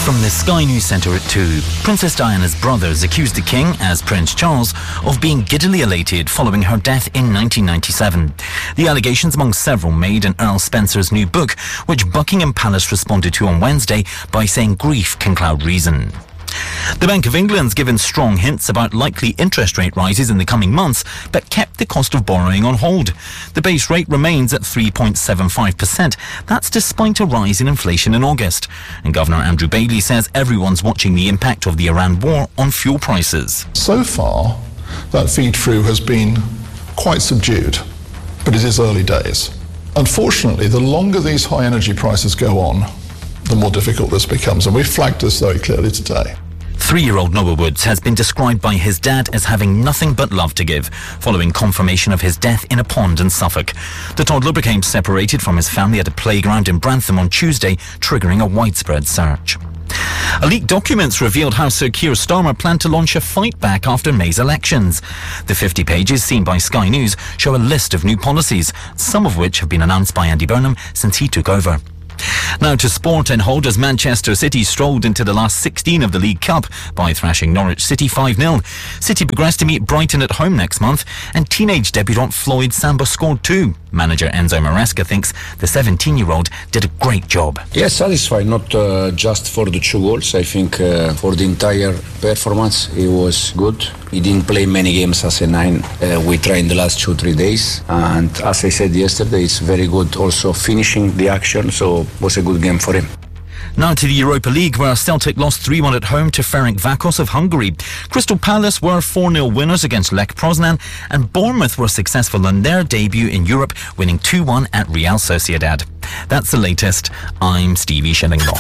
From the Sky News Centre at 2, Princess Diana's brothers accused the King, as Prince Charles, of being giddily elated following her death in 1997. The allegations among several made in Earl Spencer's new book, which Buckingham Palace responded to on Wednesday by saying grief can cloud reason. The Bank of England's given strong hints about likely interest rate rises in the coming months, but kept the cost of borrowing on hold. The base rate remains at 3.75%. That's despite a rise in inflation in August. And Governor Andrew Bailey says everyone's watching the impact of the Iran war on fuel prices. So far, that feed-through has been quite subdued, but it is early days. Unfortunately, the longer these high energy prices go on, the more difficult this becomes, and we flagged this very clearly today. 3-year-old Noah Woods has been described by his dad as having nothing but love to give, following confirmation of his death in a pond in Suffolk. The toddler became separated from his family at a playground in Brantham on Tuesday, triggering a widespread search. Leaked documents revealed how Sir Keir Starmer planned to launch a fight back after May's elections. The 50 pages seen by Sky News show a list of new policies, some of which have been announced by Andy Burnham since he took over. Now to sport, and hold as Manchester City strolled into the last 16 of the League Cup by thrashing Norwich City 5-0. City progressed to meet Brighton at home next month, and teenage debutant Floyd Samba scored 2. Manager Enzo Maresca thinks the 17-year-old did a great job. Yes, satisfied, not just for the 2 goals. I think for the entire performance, it was good. He didn't play many games as a 9. We tried in the last 2-3 days. And as I said yesterday, it's very good also finishing the action, so it was a good game for him. Now to the Europa League, where Celtic lost 3-1 at home to Ferencváros of Hungary. Crystal Palace were 4-0 winners against Lech Poznan, and Bournemouth were successful in their debut in Europe, winning 2-1 at Real Sociedad. That's the latest. I'm Stevie Shillinglaw.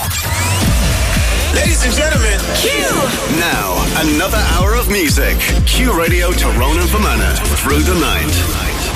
Ladies and gentlemen, Q! Now, another hour of music. Q Radio to Ronan Fermanagh through the night.